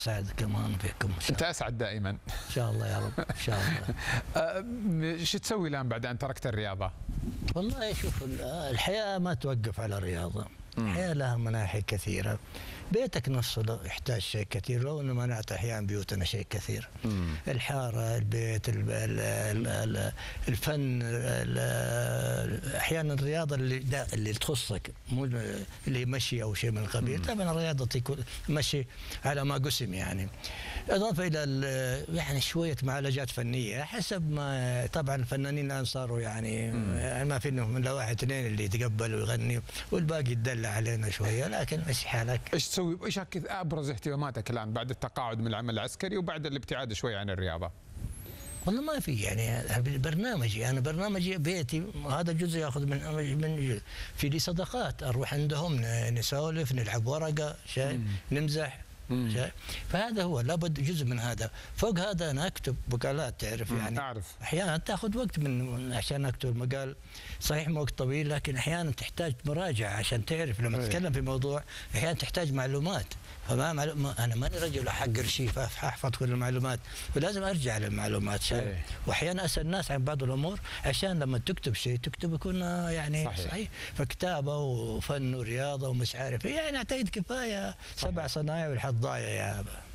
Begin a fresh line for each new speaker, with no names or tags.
سعد كمان فيكم.
انت اسعد دائما ان
شاء الله يا رب ان شاء الله.
شو تسوي الان بعد ان تركت الرياضه؟
والله شوف الحياه ما توقف على الرياضه، الحياه لها مناحي كثيره. بيتك نفسه يحتاج شيء كثير، لو انه منعت احيانا بيوتنا شيء كثير. الحاره، البيت، الفن، احيانا الرياضه اللي تخصك، مو اللي مشي او شيء من القبيل. طبعا الرياضه تكون مشي على ما قسم يعني. اضافه الى يعني شويه معالجات فنيه حسب ما. طبعا الفنانين الان صاروا يعني ما في انهم الا واحد اثنين اللي يتقبل ويغني والباقي يدلع علينا شويه، لكن مشي حالك.
ايش تسوي؟ ايش ابرز اهتماماتك الان بعد التقاعد من العمل العسكري وبعد الابتعاد شوي عن الرياضه؟
والله ما في يعني برنامجي، انا برنامجي بيتي هذا جزء ياخذ من جزء. في لي صداقات اروح عندهم نسولف، نلعب ورقه شيء، نمزح شيء. فهذا هو لابد جزء من هذا. فوق هذا انا اكتب مقالات، تعرف يعني.
اعرف
احيانا تاخذ وقت من عشان اكتب المقال، صحيح مو وقت طويل، لكن احيانا تحتاج مراجعه عشان تعرف لما تتكلم في موضوع. احيانا تحتاج معلومات، فما انا ماني رجل احق ارشيف احفظ كل المعلومات، ولازم ارجع للمعلومات. واحيانا اسال الناس عن بعض الامور عشان لما تكتب شيء تكتب يكون يعني صحيح. فكتابه وفن ورياضه ومش عارف يعني. اعتقد كفايه 7 صنايع والحظ ضايع يا